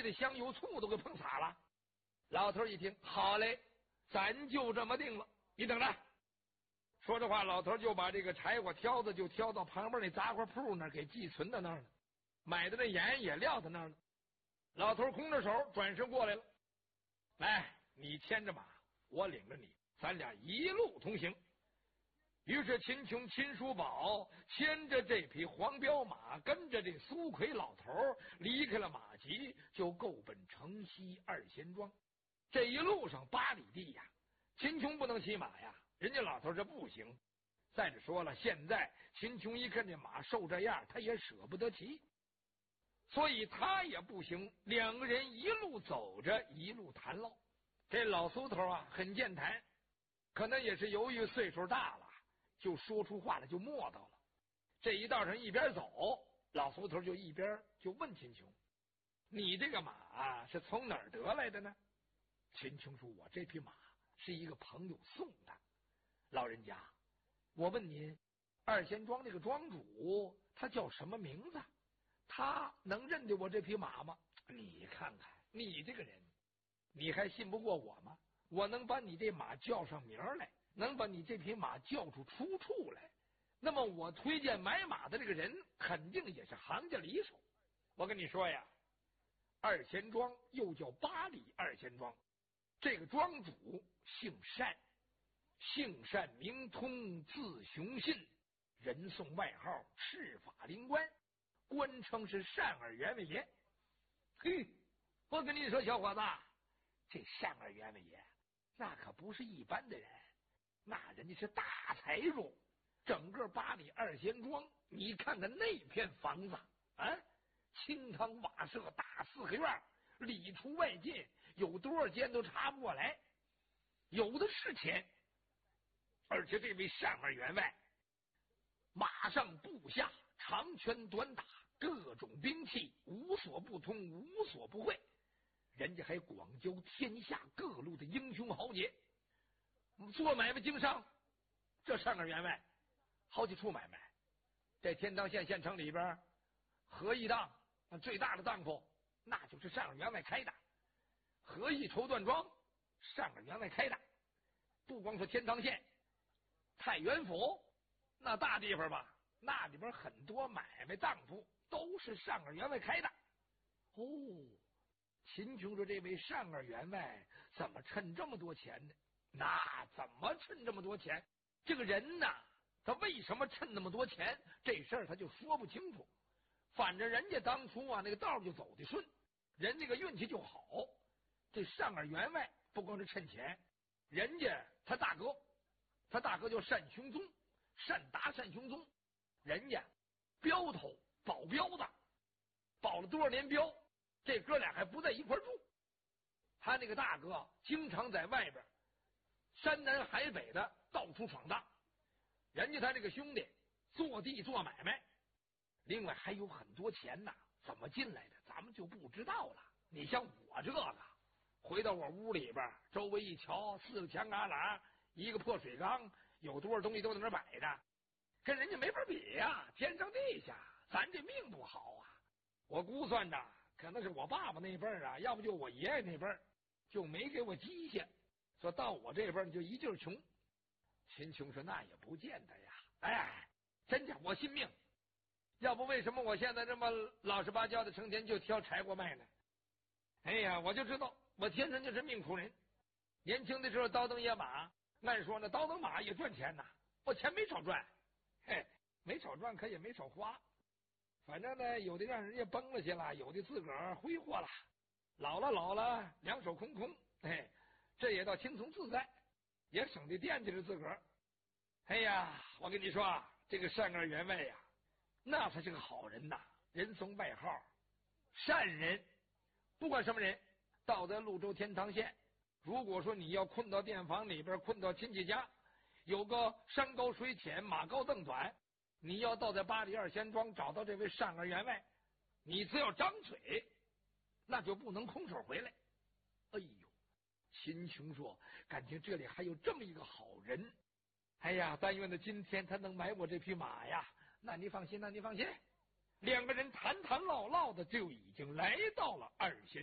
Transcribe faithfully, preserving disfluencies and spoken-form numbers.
的香油醋都给碰洒了。老头一听，好嘞，咱就这么定了，你等着。说这话，老头就把这个柴火挑子就挑到旁边那杂货铺那儿，给寄存到那儿了。买的那盐也撂在那儿了。老头空着手转身过来了，来，你牵着马，我领着你，咱俩一路同行。于是秦琼、秦叔宝牵着这匹黄骠马，跟着这苏奎老头离开了马集，就够奔城西二仙庄。这一路上八里地呀，秦琼不能骑马呀，人家老头这不行。再者说了，现在秦琼一看这马瘦这样，他也舍不得骑，所以他也不行。两个人一路走着，一路谈唠。这老苏头啊，很健谈，可能也是由于岁数大了，就说出话来就磨叨了。这一道上一边走，老苏头就一边就问秦琼：“你这个马啊，是从哪儿得来的呢？”秦琼说：“我这匹马是一个朋友送的。老人家，我问您，二仙庄这个庄主他叫什么名字？他能认得我这匹马吗？”你看看你这个人，你还信不过我吗？我能把你这马叫上名来，能把你这匹马叫出出处来，那么我推荐买马的这个人肯定也是行家里手。我跟你说呀，二仙庄又叫八里二仙庄，这个庄主姓单，姓单名通，字雄信，人送外号赤法灵官，官称是单二员外爷。嘿，我跟你说，小伙子，这单二员外爷那可不是一般的人，那人家是大财主。整个八里二仙庄，你看看那片房子啊，清堂瓦舍，大四合院，里出外进，有多少间都查不过来，有的是钱。而且这位单二员外，马上部下长拳短打，各种兵器无所不通，无所不会。人家还广交天下各路的英雄豪杰，做买卖经商。这单二员外好几处买卖，在天堂县县城里边，合义档最大的当铺，那就是单二员外开的。合义绸缎庄，单二员外开的。不光说天堂县，太原府那大地方吧，那里边很多买卖当铺都是单二员外开的。哦，秦琼说：“这位单二员外怎么趁这么多钱呢？”那怎么趁这么多钱？这个人呐，他为什么趁那么多钱？这事儿他就说不清楚。反正人家当初啊，那个道就走得顺，人那个运气就好。这单二员外不光是趁钱，人家他大哥，他大哥叫单雄宗，单达单雄宗，人家镖头保镖的，保了多少年镖，这哥俩还不在一块住。他那个大哥经常在外边山南海北的到处闯荡，人家他这个兄弟做地做买卖，另外还有很多钱呢，怎么进来的咱们就不知道了。你像我这个回到我屋里边，周围一瞧，四个墙旮旯，一个破水缸，有多少东西都在那摆着，跟人家没法比呀，天上地下，咱这命不好啊。我估算着可能是我爸爸那辈儿啊，要不就我爷爷那辈儿就没给我积下，说到我这边就一劲儿穷。秦琼说：“那也不见得呀，哎，真叫我信命。要不为什么我现在这么老实巴交的，成天就挑柴火卖呢？哎呀，我就知道我天生就是命苦人。年轻的时候刀灯野马，按说呢刀灯马也赚钱呐，我钱没少赚，嘿，没少赚，可也没少花。反正呢，有的让人家崩了去了，有的自个儿挥霍了，老了老了，两手空空，嘿，这也倒轻松自在，也省得惦记着自个儿。哎呀，我跟你说，这个单二员外呀，那他是个好人呐，人送外号善人。不管什么人，到咱潞州天堂县，如果说你要困到店房里边，困到亲戚家，有个山高水浅，马高凳短，你要到在八里二仙庄找到这位单二员外，你只要张嘴，那就不能空手回来。哎呦，秦琼说，感情这里还有这么一个好人，哎呀，但愿的今天他能买我这匹马呀。那你放心，那你放心。两个人谈谈唠唠的就已经来到了二仙